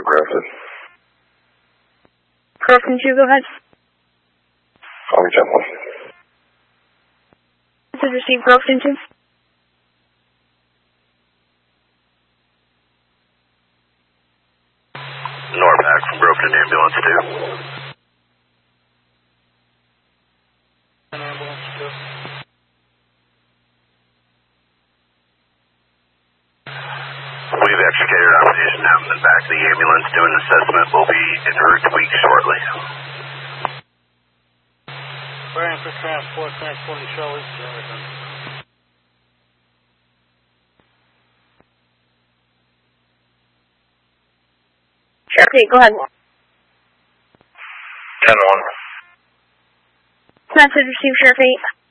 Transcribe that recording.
Grafton. Grafton 2, go ahead. Call me 10-1. Message received, Grafton 2. Norpac from Grafton Ambulance 2. Ambulance 2. We've extricated our patient out in the back of the ambulance doing an assessment. We'll be en route to Week shortly. Preparing for transporting Shelley. Sheriff 8, go ahead. 10-1. Message received, Sheriff 8.